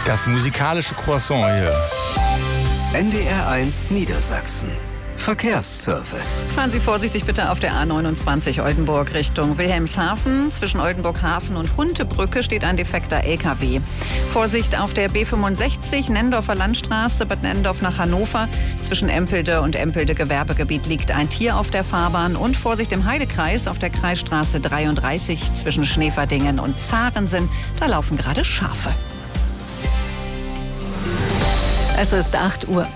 Das musikalische Croissant hier. NDR1 Niedersachsen. Verkehrsservice. Fahren Sie vorsichtig bitte auf der A29 Oldenburg Richtung Wilhelmshaven. Zwischen Oldenburg-Hafen und Huntebrücke steht ein defekter LKW. Vorsicht auf der B65 Nendorfer Landstraße, Bad Nendorf nach Hannover. Zwischen Empelde und Empelde Gewerbegebiet liegt ein Tier auf der Fahrbahn. Und Vorsicht im Heidekreis auf der Kreisstraße 33 zwischen Schneeverdingen und Zarensen. Da laufen gerade Schafe. Es ist 8 Uhr.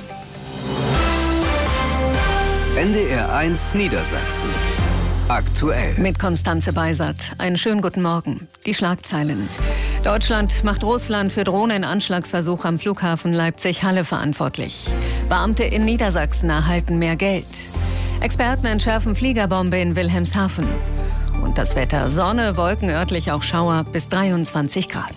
NDR1 Niedersachsen. Aktuell. Mit Konstanze Beisert. Einen schönen guten Morgen. Die Schlagzeilen. Deutschland macht Russland für Drohnenanschlagsversuch am Flughafen Leipzig-Halle verantwortlich. Beamte in Niedersachsen erhalten mehr Geld. Experten entschärfen Fliegerbombe in Wilhelmshaven. Und das Wetter: Sonne, Wolken, örtlich auch Schauer, bis 23 Grad.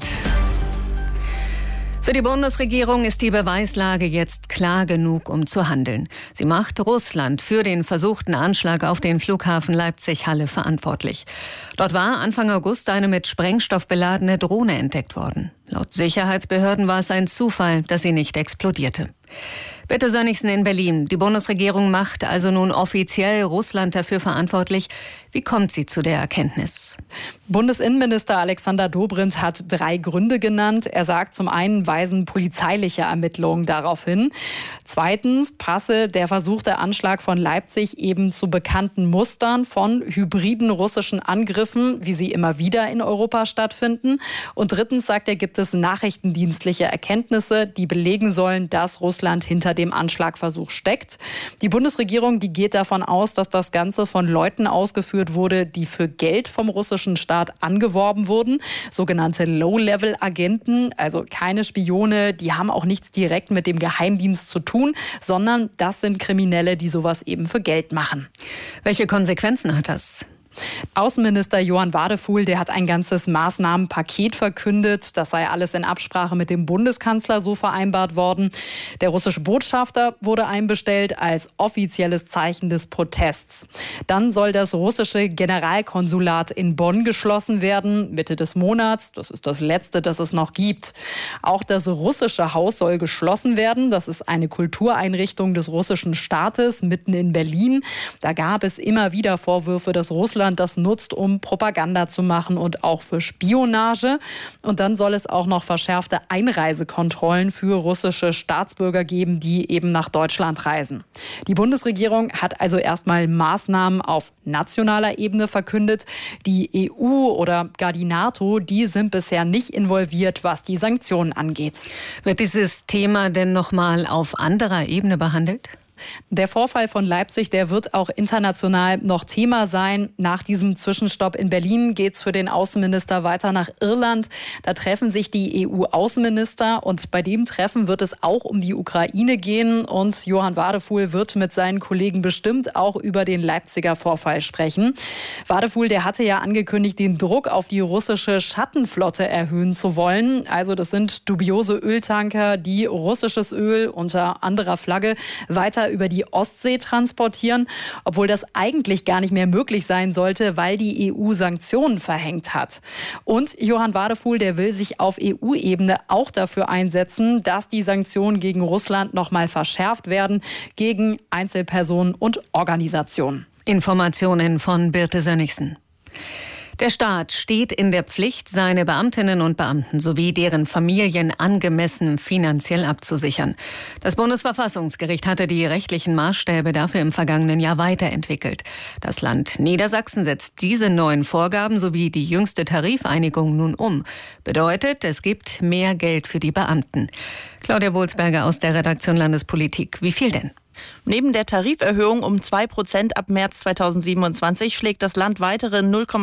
Für die Bundesregierung ist die Beweislage jetzt klar genug, um zu handeln. Sie macht Russland für den versuchten Anschlag auf den Flughafen Leipzig-Halle verantwortlich. Dort war Anfang August eine mit Sprengstoff beladene Drohne entdeckt worden. Laut Sicherheitsbehörden war es ein Zufall, dass sie nicht explodierte. Birte Sönnigsen in Berlin. Die Bundesregierung macht also nun offiziell Russland dafür verantwortlich. Wie kommt sie zu der Erkenntnis? Bundesinnenminister Alexander Dobrindt hat 3 Gründe genannt. Er sagt, zum einen weisen polizeiliche Ermittlungen darauf hin. Zweitens passe der versuchte Anschlag von Leipzig eben zu bekannten Mustern von hybriden russischen Angriffen, wie sie immer wieder in Europa stattfinden. Und drittens sagt er, gibt es nachrichtendienstliche Erkenntnisse, die belegen sollen, dass Russland hinter dem Anschlagversuch steckt. Die Bundesregierung, die geht davon aus, dass das Ganze von Leuten ausgeführt wurde, die für Geld vom russischen Staat angeworben wurden. Sogenannte Low-Level-Agenten, also keine Spione, die haben auch nichts direkt mit dem Geheimdienst zu tun, sondern das sind Kriminelle, die sowas eben für Geld machen. Welche Konsequenzen hat das? Außenminister Johann Wadefuhl, der hat ein ganzes Maßnahmenpaket verkündet. Das sei alles in Absprache mit dem Bundeskanzler so vereinbart worden. Der russische Botschafter wurde einbestellt als offizielles Zeichen des Protests. Dann soll das russische Generalkonsulat in Bonn geschlossen werden, Mitte des Monats. Das ist das letzte, das es noch gibt. Auch das russische Haus soll geschlossen werden. Das ist eine Kultureinrichtung des russischen Staates mitten in Berlin. Da gab es immer wieder Vorwürfe, dass Russland das nutzt, um Propaganda zu machen und auch für Spionage. Und dann soll es auch noch verschärfte Einreisekontrollen für russische Staatsbürger geben, die eben nach Deutschland reisen. Die Bundesregierung hat also erstmal Maßnahmen auf nationaler Ebene verkündet. Die EU oder gar die NATO, die sind bisher nicht involviert, was die Sanktionen angeht. Wird dieses Thema denn nochmal auf anderer Ebene behandelt? Der Vorfall von Leipzig, der wird auch international noch Thema sein. Nach diesem Zwischenstopp in Berlin geht es für den Außenminister weiter nach Irland. Da treffen sich die EU-Außenminister und bei dem Treffen wird es auch um die Ukraine gehen. Und Johann Wadefuhl wird mit seinen Kollegen bestimmt auch über den Leipziger Vorfall sprechen. Wadefuhl, der hatte ja angekündigt, den Druck auf die russische Schattenflotte erhöhen zu wollen. Also das sind dubiose Öltanker, die russisches Öl unter anderer Flagge weiter über die Ostsee transportieren, obwohl das eigentlich gar nicht mehr möglich sein sollte, weil die EU Sanktionen verhängt hat. Und Johann Wadefuhl, der will sich auf EU-Ebene auch dafür einsetzen, dass die Sanktionen gegen Russland nochmal verschärft werden, gegen Einzelpersonen und Organisationen. Informationen von Birte Sönnigsen. Der Staat steht in der Pflicht, seine Beamtinnen und Beamten sowie deren Familien angemessen finanziell abzusichern. Das Bundesverfassungsgericht hatte die rechtlichen Maßstäbe dafür im vergangenen Jahr weiterentwickelt. Das Land Niedersachsen setzt diese neuen Vorgaben sowie die jüngste Tarifeinigung nun um. Bedeutet, es gibt mehr Geld für die Beamten. Claudia Wohlsberger aus der Redaktion Landespolitik. Wie viel denn? Neben der Tariferhöhung um 2% ab März 2027 schlägt das Land weitere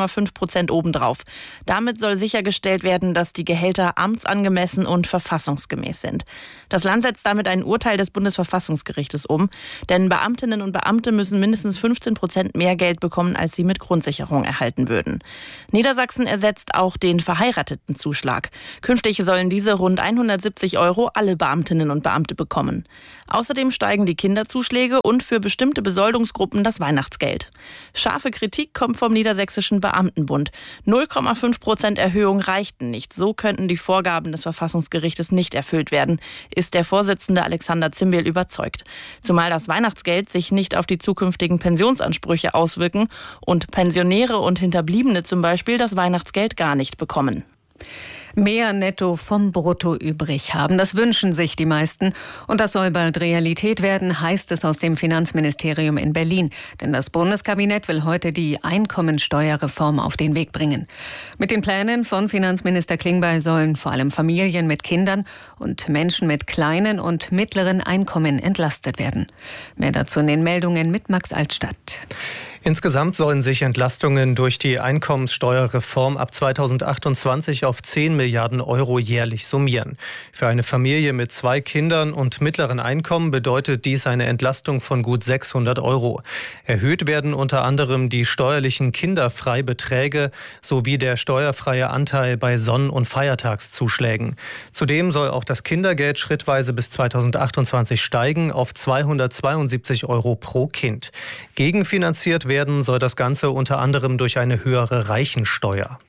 0,5% obendrauf. Damit soll sichergestellt werden, dass die Gehälter amtsangemessen und verfassungsgemäß sind. Das Land setzt damit ein Urteil des Bundesverfassungsgerichtes um, denn Beamtinnen und Beamte müssen mindestens 15% mehr Geld bekommen, als sie mit Grundsicherung erhalten würden. Niedersachsen ersetzt auch den Verheiratetenzuschlag. Künftig sollen diese rund 170 € alle Beamtinnen und Beamte bekommen. Außerdem steigen die Kinder Kinderzuschläge und für bestimmte Besoldungsgruppen das Weihnachtsgeld. Scharfe Kritik kommt vom Niedersächsischen Beamtenbund. 0,5% Erhöhung reichten nicht. So könnten die Vorgaben des Verfassungsgerichtes nicht erfüllt werden, ist der Vorsitzende Alexander Zimbiel überzeugt. Zumal das Weihnachtsgeld sich nicht auf die zukünftigen Pensionsansprüche auswirken und Pensionäre und Hinterbliebene zum Beispiel das Weihnachtsgeld gar nicht bekommen. Mehr Netto vom Brutto übrig haben, das wünschen sich die meisten. Und das soll bald Realität werden, heißt es aus dem Finanzministerium in Berlin. Denn das Bundeskabinett will heute die Einkommensteuerreform auf den Weg bringen. Mit den Plänen von Finanzminister Klingbeil sollen vor allem Familien mit Kindern und Menschen mit kleinen und mittleren Einkommen entlastet werden. Mehr dazu in den Meldungen mit Max Altstadt. Insgesamt sollen sich Entlastungen durch die Einkommenssteuerreform ab 2028 auf 10 Milliarden Euro jährlich summieren. Für eine Familie mit 2 Kindern und mittleren Einkommen bedeutet dies eine Entlastung von gut 600 Euro. Erhöht werden unter anderem die steuerlichen Kinderfreibeträge sowie der steuerfreie Anteil bei Sonn- und Feiertagszuschlägen. Zudem soll auch das Kindergeld schrittweise bis 2028 steigen auf 272 Euro pro Kind. Gegenfinanziert werden soll das Ganze unter anderem durch eine höhere Reichensteuer.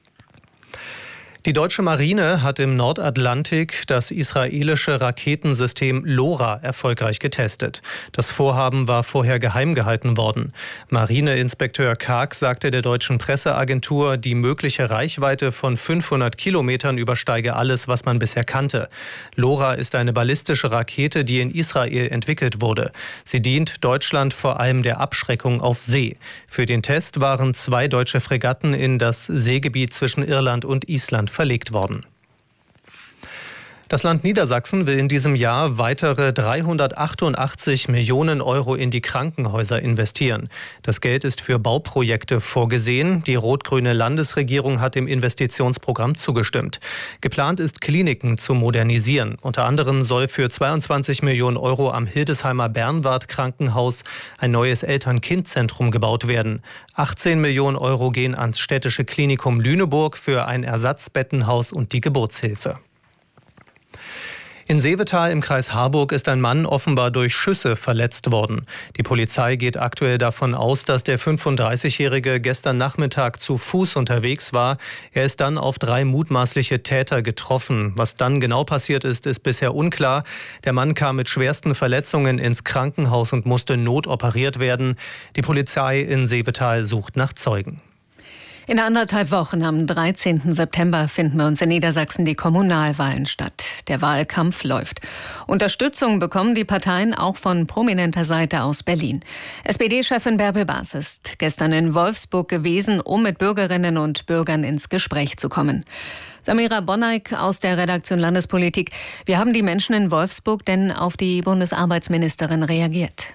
Die deutsche Marine hat im Nordatlantik das israelische Raketensystem LoRa erfolgreich getestet. Das Vorhaben war vorher geheim gehalten worden. Marineinspekteur Karg sagte der deutschen Presseagentur, die mögliche Reichweite von 500 Kilometern übersteige alles, was man bisher kannte. LoRa ist eine ballistische Rakete, die in Israel entwickelt wurde. Sie dient Deutschland vor allem der Abschreckung auf See. Für den Test waren 2 deutsche Fregatten in das Seegebiet zwischen Irland und Island verlegt worden. Das Land Niedersachsen will in diesem Jahr weitere 388 Millionen Euro in die Krankenhäuser investieren. Das Geld ist für Bauprojekte vorgesehen. Die rot-grüne Landesregierung hat dem Investitionsprogramm zugestimmt. Geplant ist, Kliniken zu modernisieren. Unter anderem soll für 22 Millionen Euro am Hildesheimer Bernward-Krankenhaus ein neues Eltern-Kind-Zentrum gebaut werden. 18 Millionen Euro gehen ans städtische Klinikum Lüneburg für ein Ersatzbettenhaus und die Geburtshilfe. In Seevetal im Kreis Harburg ist ein Mann offenbar durch Schüsse verletzt worden. Die Polizei geht aktuell davon aus, dass der 35-Jährige gestern Nachmittag zu Fuß unterwegs war. Er ist dann auf 3 mutmaßliche Täter getroffen. Was dann genau passiert ist, ist bisher unklar. Der Mann kam mit schwersten Verletzungen ins Krankenhaus und musste notoperiert werden. Die Polizei in Seevetal sucht nach Zeugen. In 1,5 Wochen, am 13. September, finden bei uns in Niedersachsen die Kommunalwahlen statt. Der Wahlkampf läuft. Unterstützung bekommen die Parteien auch von prominenter Seite aus Berlin. SPD-Chefin Bärbel Baas ist gestern in Wolfsburg gewesen, um mit Bürgerinnen und Bürgern ins Gespräch zu kommen. Samira Bonneik aus der Redaktion Landespolitik. Wie haben die Menschen in Wolfsburg denn auf die Bundesarbeitsministerin reagiert?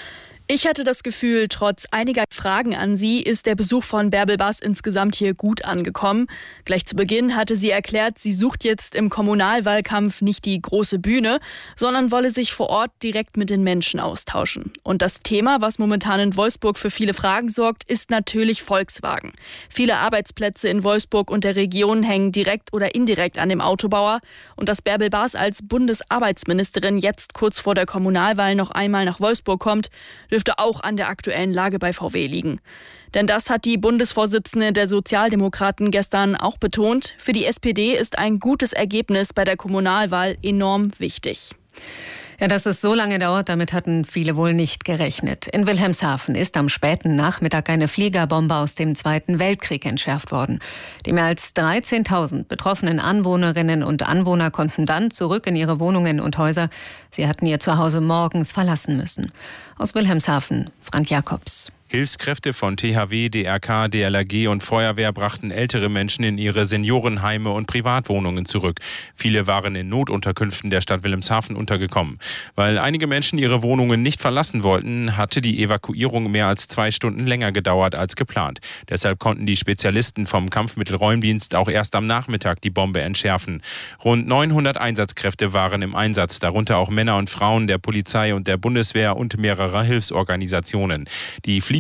Ich hatte das Gefühl, trotz einiger Fragen an sie ist der Besuch von Bärbel Baas insgesamt hier gut angekommen. Gleich zu Beginn hatte sie erklärt, sie sucht jetzt im Kommunalwahlkampf nicht die große Bühne, sondern wolle sich vor Ort direkt mit den Menschen austauschen. Und das Thema, was momentan in Wolfsburg für viele Fragen sorgt, ist natürlich Volkswagen. Viele Arbeitsplätze in Wolfsburg und der Region hängen direkt oder indirekt an dem Autobauer. Und dass Bärbel Baas als Bundesarbeitsministerin jetzt kurz vor der Kommunalwahl noch einmal nach Wolfsburg kommt, dürfte auch an der aktuellen Lage bei VW liegen. Denn das hat die Bundesvorsitzende der Sozialdemokraten gestern auch betont. Für die SPD ist ein gutes Ergebnis bei der Kommunalwahl enorm wichtig. Ja, dass es so lange dauert, damit hatten viele wohl nicht gerechnet. In Wilhelmshaven ist am späten Nachmittag eine Fliegerbombe aus dem Zweiten Weltkrieg entschärft worden. Die mehr als 13.000 betroffenen Anwohnerinnen und Anwohner konnten dann zurück in ihre Wohnungen und Häuser. Sie hatten ihr Zuhause morgens verlassen müssen. Aus Wilhelmshaven, Frank Jakobs. Hilfskräfte von THW, DRK, DLRG und Feuerwehr brachten ältere Menschen in ihre Seniorenheime und Privatwohnungen zurück. Viele waren in Notunterkünften der Stadt Wilhelmshaven untergekommen. Weil einige Menschen ihre Wohnungen nicht verlassen wollten, hatte die Evakuierung mehr als 2 Stunden länger gedauert als geplant. Deshalb konnten die Spezialisten vom Kampfmittelräumdienst auch erst am Nachmittag die Bombe entschärfen. Rund 900 Einsatzkräfte waren im Einsatz, darunter auch Männer und Frauen der Polizei und der Bundeswehr und mehrerer Hilfsorganisationen. Die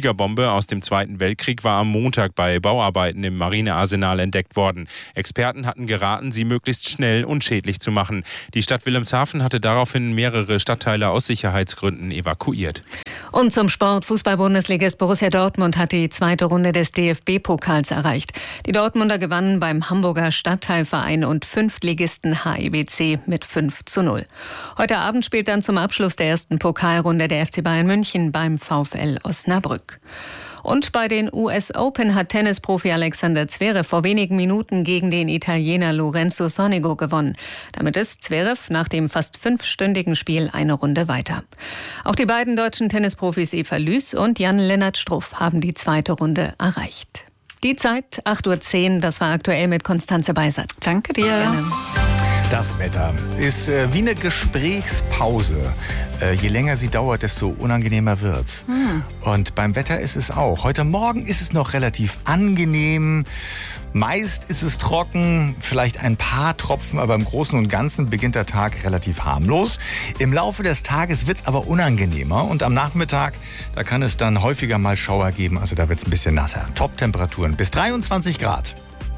Fliegerbombe aus dem Zweiten Weltkrieg war am Montag bei Bauarbeiten im Marinearsenal entdeckt worden. Experten hatten geraten, sie möglichst schnell unschädlich zu machen. Die Stadt Wilhelmshaven hatte daraufhin mehrere Stadtteile aus Sicherheitsgründen evakuiert. Und zum Sport. Fußball-Bundesligist Borussia Dortmund hat die zweite Runde des DFB-Pokals erreicht. Die Dortmunder gewannen beim Hamburger Stadtteilverein und Fünftligisten HIBC mit 5:0. Heute Abend spielt dann zum Abschluss der ersten Pokalrunde der FC Bayern München beim VfL Osnabrück. Und bei den US Open hat Tennisprofi Alexander Zverev vor wenigen Minuten gegen den Italiener Lorenzo Sonego gewonnen. Damit ist Zverev nach dem fast 5-stündigen Spiel eine Runde weiter. Auch die beiden deutschen Tennisprofis Eva Lüß und Jan-Lennart Struff haben die zweite Runde erreicht. Die Zeit 8:10 Uhr, das war aktuell mit Konstanze Beisert. Danke dir. Gerne. Das Wetter ist wie eine Gesprächspause. Je länger sie dauert, desto unangenehmer wird's. Und beim Wetter ist es auch. Heute Morgen ist es noch relativ angenehm. Meist ist es trocken, vielleicht ein paar Tropfen, aber im Großen und Ganzen beginnt der Tag relativ harmlos. Im Laufe des Tages wird's aber unangenehmer und am Nachmittag, da kann es dann häufiger mal Schauer geben, also da wird's ein bisschen nasser. Top-Temperaturen bis 23 Grad.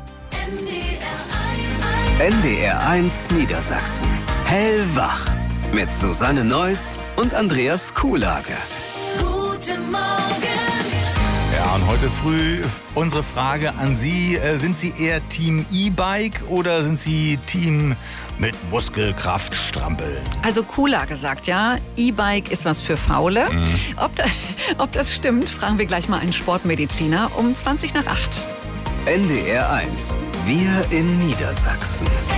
NDR1 Niedersachsen. Hellwach. Mit Susanne Neuss und Andreas Kuhlage. Guten Morgen. Ja, und heute früh unsere Frage an Sie. Sind Sie eher Team E-Bike oder sind Sie Team mit Muskelkraft strampeln? Also Kuhlage sagt ja, E-Bike ist was für Faule. Ob das stimmt, fragen wir gleich mal einen Sportmediziner um 7:20 nach 8. NDR1. Wir in Niedersachsen.